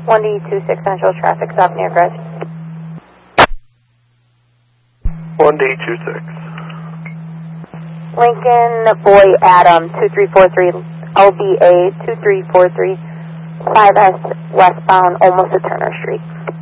1D26 Central traffic stop near Grudge. 1D26. Lincoln Boy Adam 2343 LBA 2343 5S westbound almost to Turner Street.